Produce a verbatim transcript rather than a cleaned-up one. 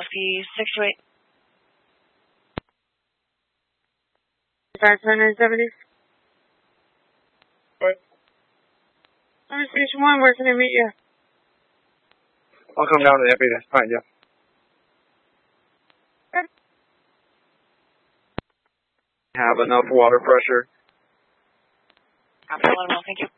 Whiskey six two eight. five nine seventy. What? I'm in Station one. Where can I meet you? I'll come down to the F A to find you. Okay. Have enough water pressure. Copy, let them know. Thank you.